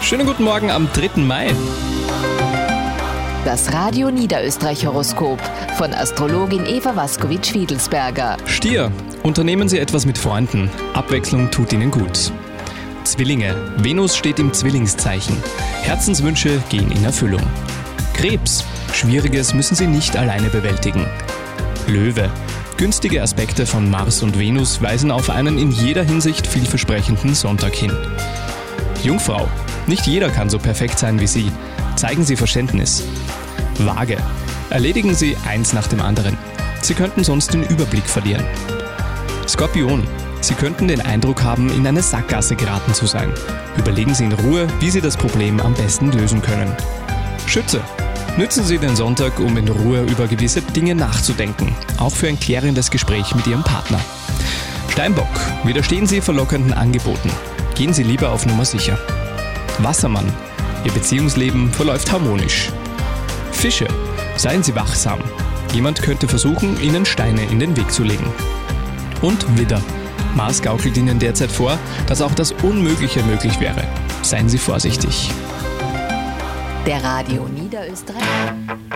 Schönen guten Morgen am 3. Mai. Das Radio Niederösterreich-Horoskop von Astrologin Eva Waskowitsch-Fiedelsberger. Stier, unternehmen Sie etwas mit Freunden. Abwechslung tut Ihnen gut. Zwillinge, Venus steht im Zwillingszeichen. Herzenswünsche gehen in Erfüllung. Krebs, Schwieriges müssen Sie nicht alleine bewältigen. Löwe, günstige Aspekte von Mars und Venus weisen auf einen in jeder Hinsicht vielversprechenden Sonntag hin. Jungfrau, nicht jeder kann so perfekt sein wie Sie. Zeigen Sie Verständnis. Waage, erledigen Sie eins nach dem anderen. Sie könnten sonst den Überblick verlieren. Skorpion, Sie könnten den Eindruck haben, in eine Sackgasse geraten zu sein. Überlegen Sie in Ruhe, wie Sie das Problem am besten lösen können. Schütze, nützen Sie den Sonntag, um in Ruhe über gewisse Dinge nachzudenken, auch für ein klärendes Gespräch mit Ihrem Partner. Steinbock, widerstehen Sie verlockenden Angeboten. Gehen Sie lieber auf Nummer sicher. Wassermann, Ihr Beziehungsleben verläuft harmonisch. Fische, seien Sie wachsam. Jemand könnte versuchen, Ihnen Steine in den Weg zu legen. Und Widder, Mars gaukelt Ihnen derzeit vor, dass auch das Unmögliche möglich wäre. Seien Sie vorsichtig. Der Radio Niederösterreich